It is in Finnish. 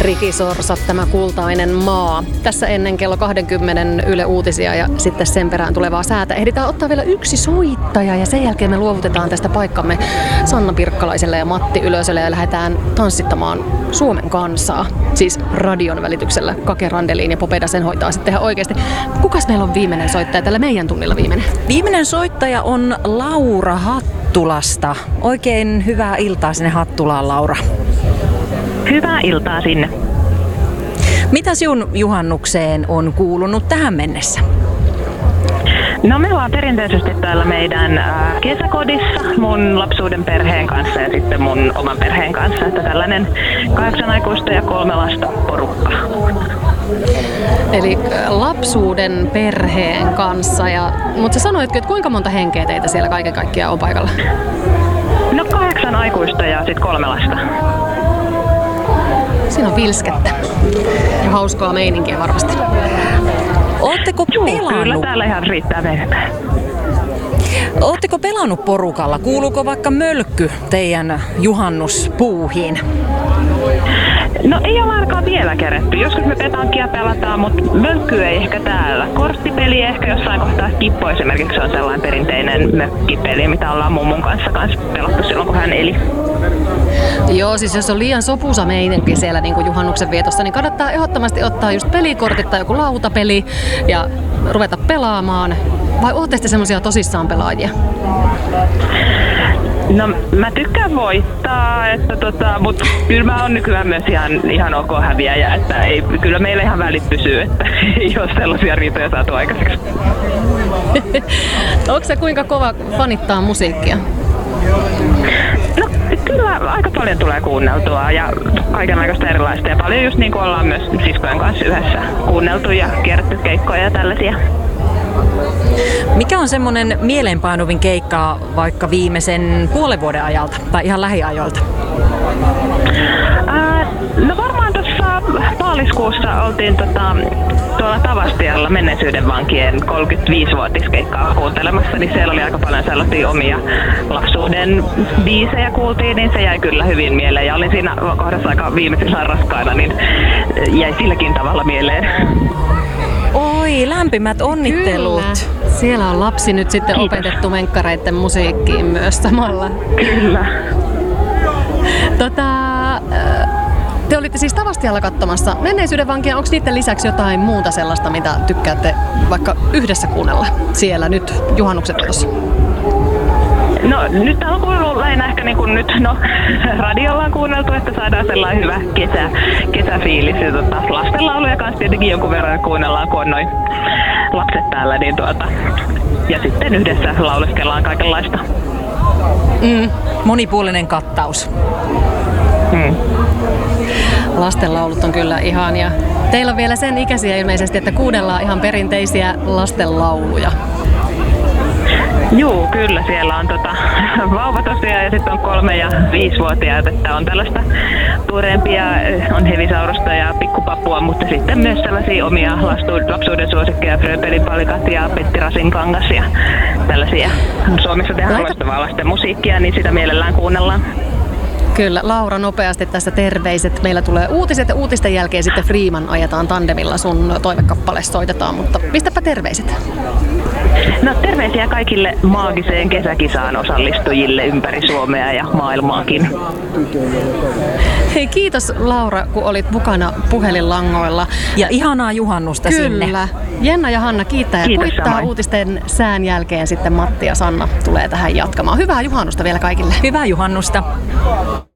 Rikisorsat, tämä kultainen maa. Tässä ennen kello 20 Yle Uutisia ja sitten sen perään tulevaa säätä. Ehditään ottaa vielä yksi soittaja ja sen jälkeen me luovutetaan tästä paikkamme Sanna Pirkkalaiselle ja Matti Ylöselle ja lähdetään tanssittamaan Suomen kansaa. Siis radion välityksellä. Kake Randeliin ja Popeda sen hoitaa sitten ihan oikeasti. Kukas meillä on viimeinen soittaja tällä meidän tunnilla viimeinen? Viimeinen soittaja on Laura Hattulasta. Oikein hyvää iltaa sinne Hattulaan, Laura. Hyvää iltaa sinne. Mitä sinun juhannukseen on kuulunut tähän mennessä? No me ollaan perinteisesti täällä meidän kesäkodissa mun lapsuuden perheen kanssa ja sitten mun oman perheen kanssa. Että tällainen 8 aikuista ja 3 lasta porukka. Eli lapsuuden perheen kanssa. Mutta sä sanoitkin, että kuinka monta henkeä teitä siellä kaiken kaikkiaan on paikalla? No 8 aikuista ja sitten 3 lasta. Siinä on vilskettä ja hauskaa meininkiä varmasti. Ootteko pelannut? Kyllä täällä ihan riittää meitä. Ootteko pelannut porukalla? Kuuluuko vaikka mölkky teidän juhannuspuuhiin? No ei ole ainakaan vielä keretty. Joskus me petankia pelataan, mutta mölkkyä ei ehkä täällä. Korttipeli ehkä jossain kohtaa Kippo esimerkiksi on sellainen perinteinen mökkipeli, mitä ollaan mummun kanssa pelattu silloin, kun hän eli. Joo, siis jos on liian sopuisa meininki siellä niin kuin juhannuksen vietossa, niin kannattaa ehdottomasti ottaa just pelikortit tai joku lautapeli ja ruveta pelaamaan. Vai ootte sitten semmoisia tosissaan pelaajia? No mä tykkään voittaa, mutta kyllä mä oon nykyään myös ihan ok häviäjä, että kyllä meillä ihan välit pysyy, että ei ole sellaisia riitoja saatu aikaiseksi. Onko se kuinka kova fanittaa musiikkia? No kyllä aika paljon tulee kuunneltua ja kaikenlaista erilaista ja paljon just niin kuin ollaan myös siskojen kanssa yhdessä kuunneltu ja kierretty keikkoja ja tällaisia. Mikä on semmoinen mieleenpainuvin keikka vaikka viimeisen puolen vuoden ajalta tai ihan lähiajoilta? No varmaan tuossa maaliskuussa oltiin tuolla Tavastialla Menneisyyden vankien 35-vuotiskeikkaa kuuntelemassa, niin siellä oli aika paljon sellaisia omia lapsuuden biisejä kuultiin, niin se jäi kyllä hyvin mieleen ja olin siinä kohdassa aika viimeisessä raskaana, niin jäi silläkin tavalla mieleen. Oi, lämpimät onnittelut! Kyllä. Siellä on lapsi nyt sitten opetettu menkkareiden musiikkiin myös samalla. Kyllä. Te olitte siis Tavastialla katsomassa Menneisyyden vankia. Onko niiden lisäksi jotain muuta sellaista, mitä tykkäätte vaikka yhdessä kuunnella siellä nyt juhannuksen tuossa? No nyt täällä on kuunnellut lähinnä ehkä niin kuin nyt, radiolla on kuunneltu, että saadaan sellainen hyvä kesäfiilis. Ja lastenlauluja kanssa tietenkin jonkun verran kuunnellaan, kun on noin lapset täällä. Niin ja sitten yhdessä lauleskellaan kaikenlaista. Monipuolinen kattaus. Lastenlaulut on kyllä ihania. Teillä on vielä sen ikäisiä ilmeisesti, että kuunnellaan ihan perinteisiä lastenlauluja. Juu, kyllä. Siellä on vauva tosiaan ja sitten on 3- ja 5-vuotiaat, että on tällaista tuoreempia, on Hevisaurusta ja Pikkupapua, mutta sitten myös sellaisia omia lapsuuden suosikkeja, Fröbelin palikat ja Petti Rasinkangas ja tällaisia. Suomessa tehdään loistavaa lasten musiikkia, niin sitä mielellään kuunnellaan. Kyllä, Laura, nopeasti tässä terveiset. Meillä tulee uutiset ja uutisten jälkeen sitten Freeman ajetaan tandemilla. Sun toivekappale soitetaan, mutta pistäpä terveiset. No terveisiä kaikille maagiseen kesäkisaan osallistujille ympäri Suomea ja maailmaakin. Hei, kiitos Laura, kun olit mukana puhelinlangoilla. Ja ihanaa juhannusta sinne. Kyllä. Jenna ja Hanna kiittää ja Kiitos kuittaa samoin. Uutisten sään jälkeen sitten Matti ja Sanna tulee tähän jatkamaan. Hyvää juhannusta vielä kaikille. Hyvää juhannusta.